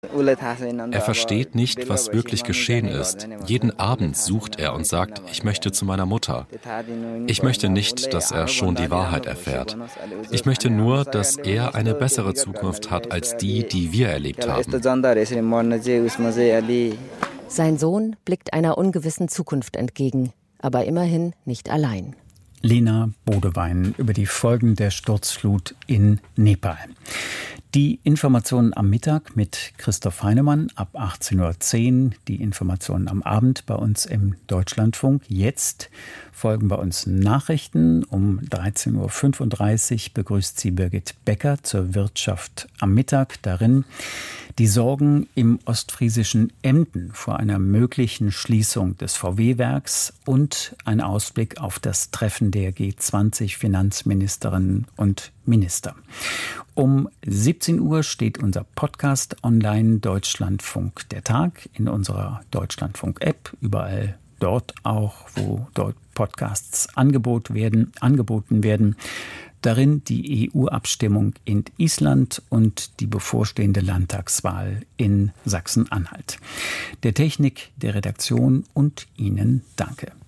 Er versteht nicht, was wirklich geschehen ist. Jeden Abend sucht er und sagt, ich möchte zu meiner Mutter. Ich möchte nicht, dass er schon die Wahrheit erfährt. Ich möchte nur, dass er eine bessere Zukunft hat als die, die wir erlebt haben. Sein Sohn blickt einer ungewissen Zukunft entgegen, aber immerhin nicht allein. Lena Bodewein über die Folgen der Sturzflut in Nepal. Die Informationen am Mittag mit Christoph Heinemann ab 18:10 Uhr. Die Informationen am Abend bei uns im Deutschlandfunk. Jetzt folgen bei uns Nachrichten. Um 13:35 Uhr begrüßt sie Birgit Becker zur Wirtschaft am Mittag. Darin die Sorgen im ostfriesischen Emden vor einer möglichen Schließung des VW-Werks und ein Ausblick auf das Treffen der G20-Finanzministerinnen und Minister. Um 17 Uhr steht unser Podcast online, Deutschlandfunk der Tag, in unserer Deutschlandfunk-App, überall dort auch, wo dort Podcasts angeboten werden. Darin die EU-Abstimmung in Island und die bevorstehende Landtagswahl in Sachsen-Anhalt. Der Technik, der Redaktion und Ihnen danke.